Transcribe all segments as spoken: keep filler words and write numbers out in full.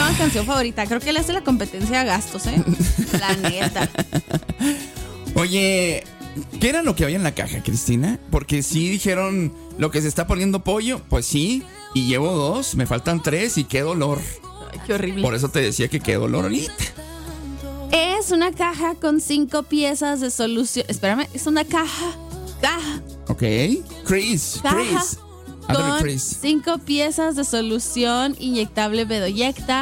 nueva canción favorita. Creo que le hace la competencia a Gastos, ¿eh? La neta. Oye, ¿qué era lo que había en la caja, Cristina? Porque sí dijeron lo que se está poniendo pollo. Pues sí, y llevo dos, me faltan tres y qué dolor. Ay, qué horrible. Por eso te decía que qué dolor ahorita. Es una caja con cinco piezas de solución. Espérame, es una caja. Caja. Ok. Chris, Caja Chris. Ándale, con Chris. cinco piezas de solución inyectable Bedoyecta,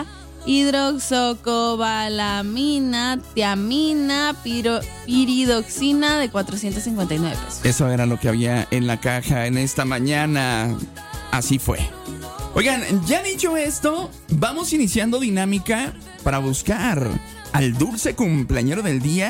hidroxocobalamina, tiamina, piro, piridoxina de cuatrocientos cincuenta y nueve pesos. Eso era lo que había en la caja en esta mañana. Así fue. Oigan, ya dicho esto, vamos iniciando dinámica para buscar al dulce cumpleañero del día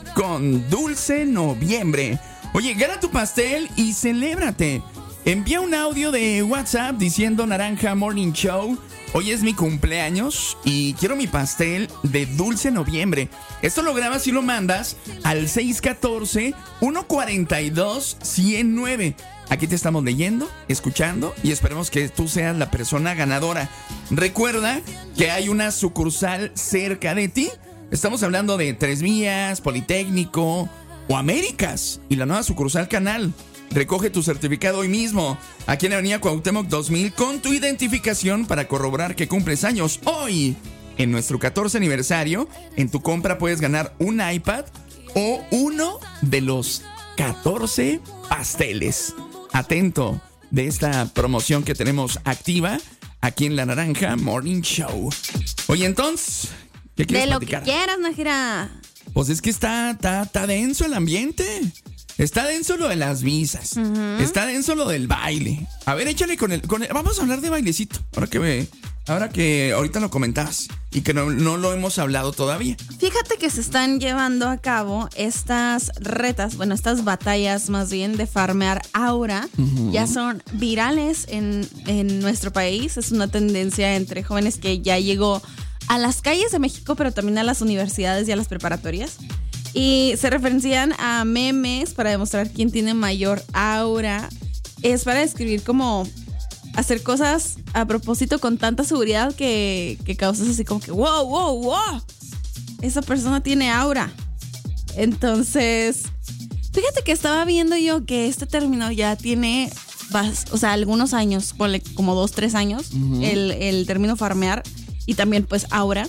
con Dulce Noviembre. Oye, gana tu pastel y celébrate. Envía un audio de WhatsApp diciendo Naranja Morning Show. Hoy es mi cumpleaños y quiero mi pastel de Dulce Noviembre. Esto lo grabas y lo mandas al seis uno cuatro, uno cuatro dos, uno cero nueve. Aquí te estamos leyendo, escuchando y esperemos que tú seas la persona ganadora. Recuerda que hay una sucursal cerca de ti. Estamos hablando de Tres Vías, Politécnico o Américas y la nueva sucursal Canal. Recoge tu certificado hoy mismo aquí en la avenida Cuauhtémoc dos mil con tu identificación para corroborar que cumples años hoy. En nuestro catorce aniversario, en tu compra puedes ganar un iPad o uno de los catorce pasteles. Atento de esta promoción que tenemos activa aquí en La Naranja Morning Show. Oye, entonces, ¿qué quieres De lo platicar? que quieras, Najera. Pues es que está, está, está denso el ambiente. Está denso lo de las visas. Uh-huh. Está denso lo del baile. A ver, échale con el, con el... Vamos a hablar de bailecito. Ahora que me, ahora que ahorita lo comentabas y que no, no lo hemos hablado todavía. Fíjate que se están llevando a cabo estas retas, bueno, estas batallas más bien de farmear aura. Uh-huh. Ya son virales en, en nuestro país. Es una tendencia entre jóvenes que ya llegó a las calles de México, pero también a las universidades y a las preparatorias. Y se referencian a memes para demostrar quién tiene mayor aura. Es para describir como hacer cosas a propósito con tanta seguridad que, que causas así como que wow, wow, wow. Esa persona tiene aura. Entonces, fíjate que estaba viendo yo que este término ya tiene, o sea, algunos años, como dos, tres años, uh-huh. el, el término farmear y también pues aura.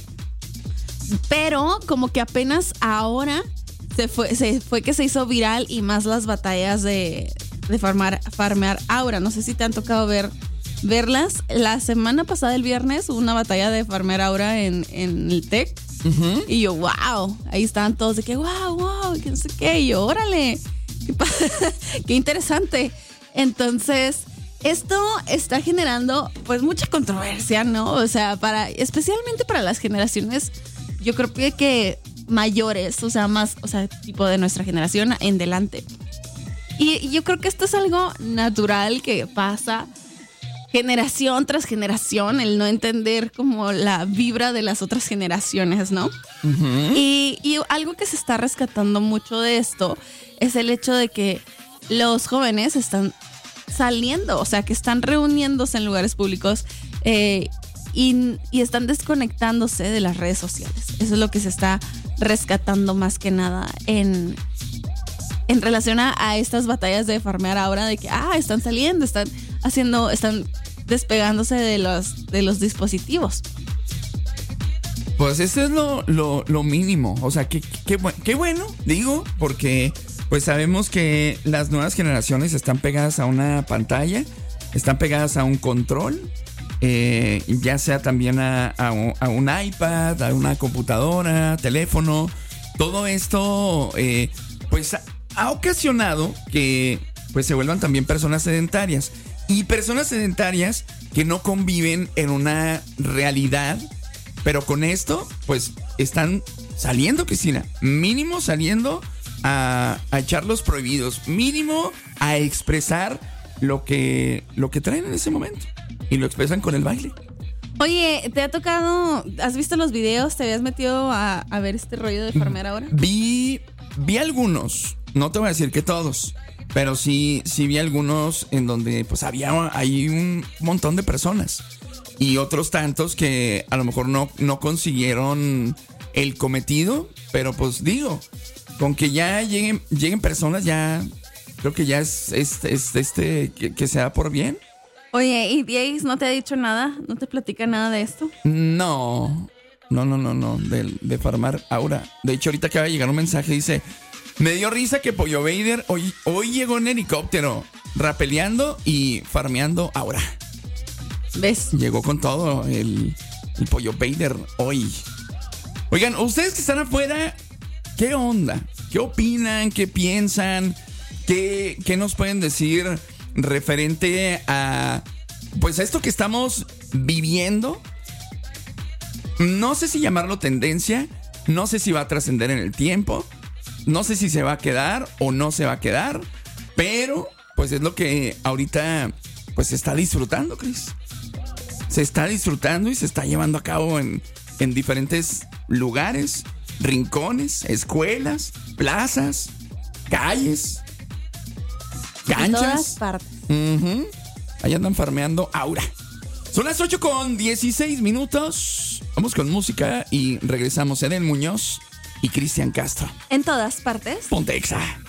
Pero como que apenas ahora se fue, se fue que se hizo viral y más las batallas de, de farmar, farmear aura. No sé si te han tocado ver, verlas. La semana pasada, el viernes, hubo una batalla de farmear aura en, en el TEC. Uh-huh. Y yo, wow, ahí estaban todos de que wow, wow, que no sé qué. Y yo, órale, qué, qué interesante. Entonces, esto está generando pues mucha controversia, ¿no? O sea, para, especialmente para las generaciones, yo creo que, que mayores, o sea, más, o sea, tipo de nuestra generación en delante. Y, y yo creo que esto es algo natural que pasa generación tras generación, el no entender como la vibra de las otras generaciones, ¿no? Uh-huh. Y, y algo que se está rescatando mucho de esto es el hecho de que los jóvenes están saliendo, o sea, que están reuniéndose en lugares públicos eh, y, y están desconectándose de las redes sociales. Eso es lo que se está rescatando más que nada en, en relación a, a estas batallas de farmear ahora, de que ah, están saliendo, están haciendo, están despegándose de los, de los dispositivos. Pues eso es lo, lo, lo mínimo. O sea, qué, qué, qué bueno, digo, porque pues sabemos que las nuevas generaciones están pegadas a una pantalla, están pegadas a un control, eh, ya sea también a, a, un, a un iPad, a una computadora, teléfono. Todo esto eh, pues ha, ha ocasionado que pues se vuelvan también personas sedentarias. Y personas sedentarias que no conviven en una realidad. Pero con esto, pues, están saliendo, Cristina. Mínimo saliendo a, a echar los prohibidos. Mínimo a expresar lo que, lo que traen en ese momento. Y lo expresan con el baile. Oye, ¿te ha tocado? ¿Has visto los videos? ¿Te habías metido a, a ver este rollo de farmear ahora? Vi, vi algunos. No te voy a decir que todos. Pero sí, sí vi algunos en donde pues había ahí un montón de personas. y otros tantos que a lo mejor no, no consiguieron el cometido, pero pues digo, con que ya lleguen, lleguen personas, ya creo que ya es, es, es este que, que se da por bien. Oye, ¿y Diez no te ha dicho nada? ¿No te platica nada de esto? No, no, no, no, no, de, de farmar Aura. De hecho, ahorita acaba de llegar un mensaje, dice, me dio risa que Pollo Vader hoy, hoy llegó en helicóptero, rapeleando y farmeando Aura. ¿Ves? Llegó con todo el, el Pollo Vader hoy. Oigan, ustedes que están afuera, ¿qué onda? ¿Qué opinan? ¿Qué piensan? ¿Qué, qué nos pueden decir referente a, pues, a esto que estamos viviendo? No sé si llamarlo tendencia, no sé si va a trascender en el tiempo, no sé si se va a quedar o no se va a quedar, pero pues es lo que ahorita pues se está disfrutando, Cris. Se está disfrutando y se está llevando a cabo en, en diferentes lugares, rincones, escuelas, plazas, calles, canchas. En todas partes. Uh-huh. Ahí andan farmeando Aura. Son las ocho con dieciséis minutos. Vamos con música y regresamos. Edén Muñoz y Cristian Castro. En todas partes. Ponte Exa.